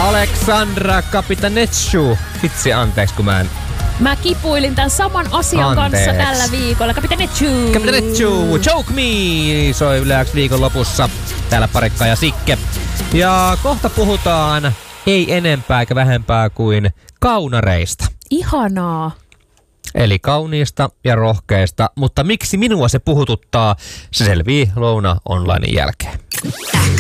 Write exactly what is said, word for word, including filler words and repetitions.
Aleksandra Kapitanetschu. Vitsi, anteeksi kun mä en... Mä kipuilin tämän saman asian Anteeksi. kanssa tällä viikolla. Kapitanetschu. Kapitanetschu, Choke Me soi yleensä viikon lopussa. Täällä Parikka ja Sikke. Ja kohta puhutaan ei enempää eikä vähempää kuin kaunareista. Ihanaa. Eli kauniista ja rohkeista, mutta miksi minua se puhututtaa, se selvii Louna Onlinein jälkeen.